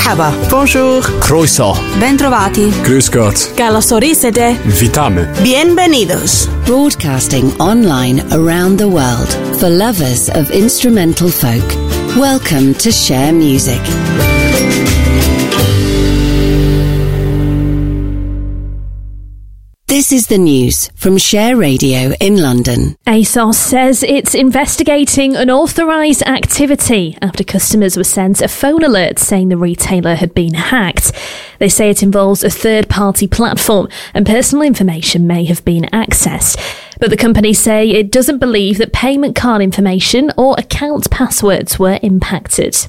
Merhaba. Bonjour. Croeso. Bentrovati. Grüß Gott. Καλώς ορίσατε. Witamy. Bienvenidos. Broadcasting online around the world for lovers of instrumental folk. Welcome to Share Music. This is the news from Share Radio in London. ASOS says it's investigating unauthorised activity after customers were sent a phone alert saying the retailer had been hacked. They say it involves a third-party platform and personal information may have been accessed. But the company say it doesn't believe that payment card information or account passwords were impacted.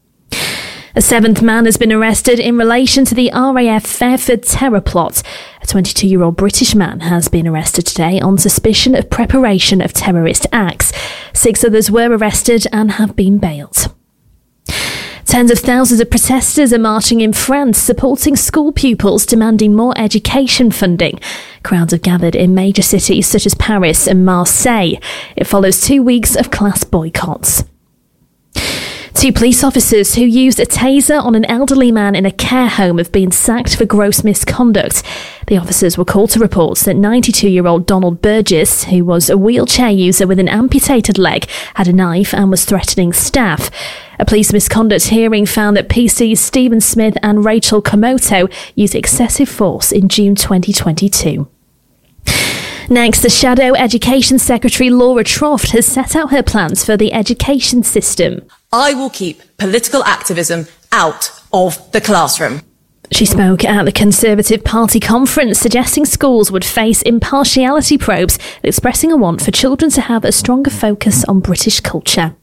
A seventh man has been arrested in relation to the RAF Fairford terror plot. A 22-year-old British man has been arrested today on suspicion of preparation of terrorist acts. 6 others were arrested and have been bailed. Tens of thousands of protesters are marching in France supporting school pupils demanding more education funding. Crowds have gathered in major cities such as Paris and Marseille. It follows 2 weeks of class boycotts. 2 police officers who used a taser on an elderly man in a care home have been sacked for gross misconduct. The officers were called to reports that 92-year-old Donald Burgess, who was a wheelchair user with an amputated leg, had a knife and was threatening staff. A police misconduct hearing found that PCs Stephen Smith and Rachel Komoto used excessive force in June 2022. Next, the Shadow Education Secretary Laura Troft has set out her plans for the education system. I will keep political activism out of the classroom. She spoke at the Conservative Party conference, suggesting schools would face impartiality probes, expressing a want for children to have a stronger focus on British culture.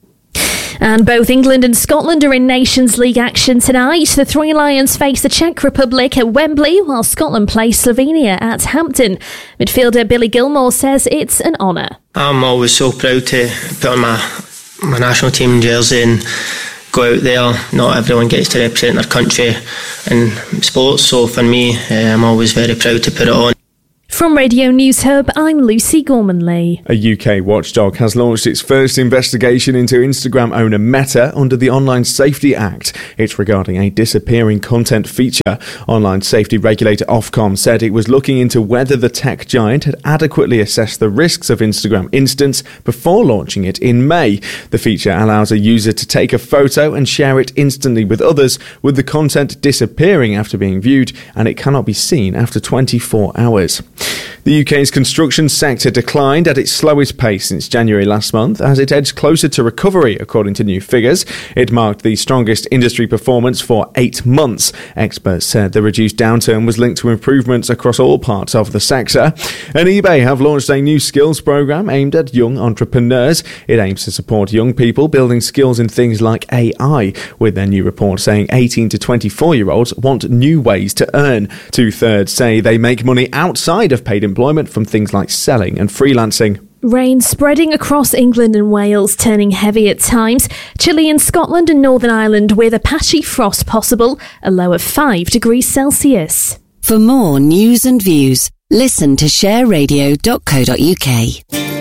And both England and Scotland are in Nations League action tonight. The Three Lions face the Czech Republic at Wembley, while Scotland play Slovenia at Hampden. Midfielder Billy Gilmore says it's an honour. I'm always so proud to put on my national team jersey and go out there. Not everyone gets to represent their country in sports, so for me, I'm always very proud to put it on. From Radio News Hub, I'm Lucy Gormanley. A UK watchdog has launched its first investigation into Instagram owner Meta under the Online Safety Act. It's regarding a disappearing content feature. Online safety regulator Ofcom said it was looking into whether the tech giant had adequately assessed the risks of Instagram Instance before launching it in May. The feature allows a user to take a photo and share it instantly with others, with the content disappearing after being viewed, and it cannot be seen after 24 hours. The UK's construction sector declined at its slowest pace since January last month as it edged closer to recovery, according to new figures. It marked the strongest industry performance for 8 months. Experts said the reduced downturn was linked to improvements across all parts of the sector. And eBay have launched a new skills program aimed at young entrepreneurs. It aims to support young people building skills in things like AI, with their new report saying 18 to 24-year-olds want new ways to earn. 2/3 say they make money outside of paid employment from things like selling and freelancing. Rain spreading across England and Wales, turning heavy at times. Chilly in Scotland and Northern Ireland with a patchy frost possible, a low of 5 degrees Celsius. For more news and views, listen to shareradio.co.uk.